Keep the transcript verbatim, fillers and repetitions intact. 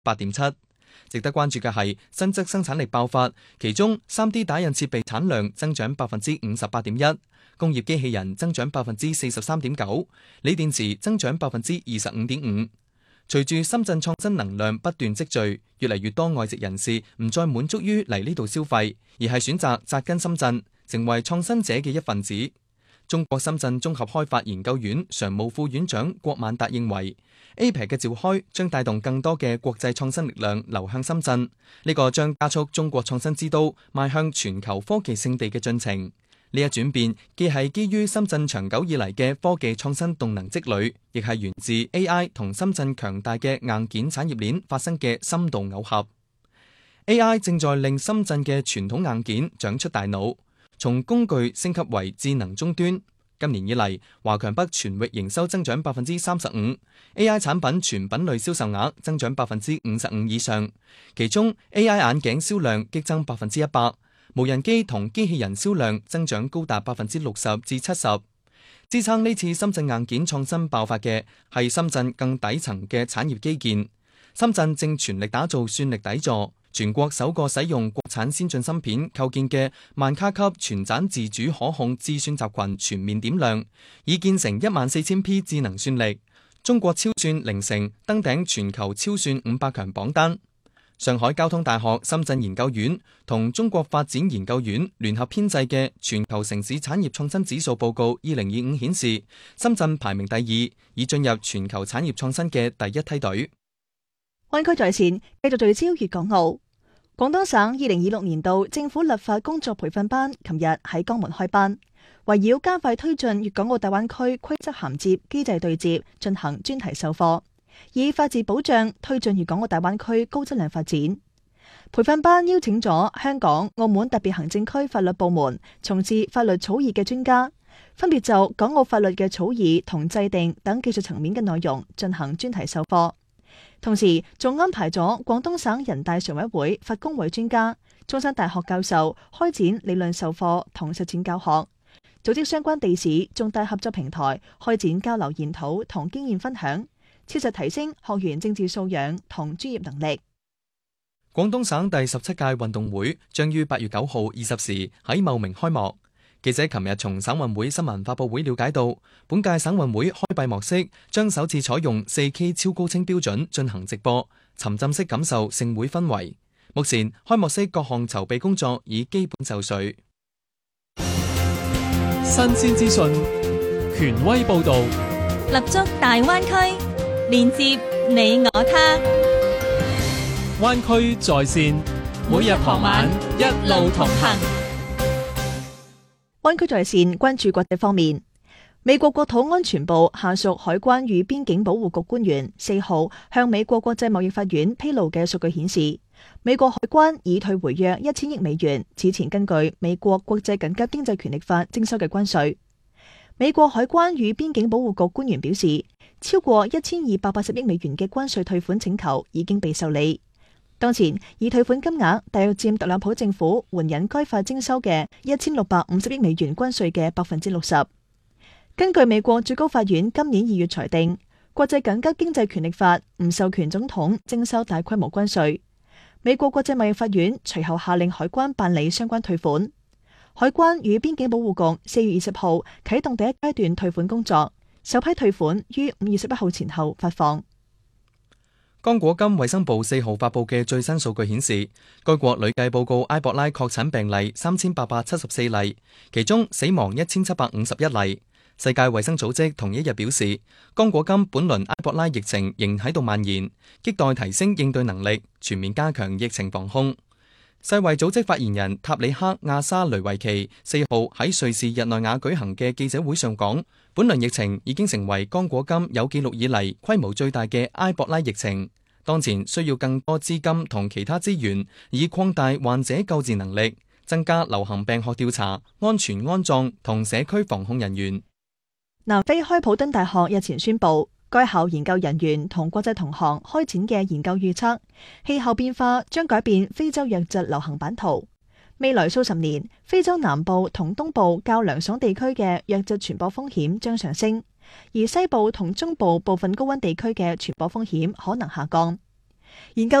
八點七。值得關注嘅係新質生產力爆發，其中 三 D 打印設備產量增長百分之五十八點一，工業機器人增長百分之四十三點九，鋰電池增長百分之二十五點五。隨住深圳創新能量不斷積聚，越嚟越多外籍人士唔再滿足於嚟呢度消費，而係選擇扎根深圳，成為創新者嘅一份子。中國深圳綜合開發研究院常務副院長郭萬達認為 A P E C 嘅召開將帶動更多嘅國際創新力量流向深圳，呢個將加速中國創新之都邁向全球科技勝地嘅進程。呢一轉變既係基於深圳長久以嚟嘅科技創新動能積累，亦係源自 A I 同深圳強大嘅硬件產業鏈發生嘅深度耦合。A I 正在令深圳嘅傳統硬件長出大腦，從工具升級為智能終端。今年以嚟，華強北全域營收增長百分之三十五 ，A I 產品全品類銷售額增長百分之五十五以上，其中 A I 眼鏡銷量激增百分之一百，無人機同機器人銷量增長高達百分之六十至七十。支撐呢次深圳硬件創新爆發嘅係深圳更底層嘅產業基建。深圳正全力打造算力底座，全國首個使用國產先進芯片構建嘅萬卡級全棧自主可控智算集群全面點亮，已建成一萬四千匹智能算力。中國超算零成登頂全球超算五百強榜單。上海交通大學深圳研究院同中國發展研究院聯合編製嘅全球城市產業創新指數報告二零二五顯示，深圳排名第二，已進入全球產業創新嘅第一梯隊。 灣區在線繼續聚焦粵港澳。廣東省二零二六年度政府立法工作培訓班琴日喺江門開班，圍繞加快推進粵港澳大灣區規則銜接機制對接進行專題授課，以法治保障推進粵港澳大灣區高質量發展。培訓班邀請咗香港、澳門特別行政區法律部門從事法律草擬嘅專家，分別就港澳法律嘅草擬同制定等技術層面嘅內容進行專題授課。同時，仲安排咗廣東省人大常委會法工委專家、中山大學教授開展理論授課同實踐教學，組織相關地市重大合作平台開展交流研討同經驗分享，切實提升學員政治素養同專業能力。 廣東省第十七屆運動會將於八月九號二十時喺茂名開幕。記者琴日從省運會新聞發佈會了解到，本屆省運會開閉幕式將首次採用 四 K 超高清標準進行直播，沉浸式感受盛會氛圍。目前開幕式各項籌備工作已基本就緒。 新鮮資訊，權威報導， 立足大灣區，連接你我他。 灣區在線，每日傍晚一路同行。 灣區在線關注國際方面，美國國土安全部下屬海關與邊境保護局官員四號向美國國際貿易法院披露嘅數據顯示，美國海關已退回約一千億美元此前根據美國國際緊急經濟權力法徵收嘅關稅。美國海關與邊境保護局官員表示，超過一千二百八十億美元嘅關稅退款請求已經被受理。當前已退款金額大約佔特朗普政府援引該法徵收嘅一千六百五十億美元關稅嘅百分之六十。根據美國最高法院今年二月裁定，國際緊急經濟權力法唔授權總統徵收大規模關稅。美國國際貿易法院隨後下令海關辦理相關退款。海關與邊境保護局四月二十號啟動第一階段退款工作，首批退款於五月十一號前後發放。 剛果金衛生部四號發布嘅最新數據顯示，該國累計報告埃博拉確診病例三千八百七十四例，其中死亡一千七百五十一例。世界衛生組織同一日表示，剛果金本輪埃博拉疫情仍喺度蔓延，亟待提升應對能力，全面加強疫情防控。世衛組織發言人塔里克亞沙雷維奇四號喺瑞士日內瓦舉行嘅記者會上講，本輪疫情已經成為剛果金有記錄以嚟規模最大嘅埃博拉疫情，當前需要更多資金同其他資源，以擴大患者救治能力，增加流行病學調查、安全安葬同社區防控人員。 南非開普敦大學日前宣布，該校研究人員同國際同行開展嘅研究預測，氣候變化將改變非洲瘧疾流行版圖。未來數十年，非洲南部同東部較涼爽地區嘅瘧疾傳播風險將上升，而西部同中部部分高溫地區嘅傳播風險可能下降。 研究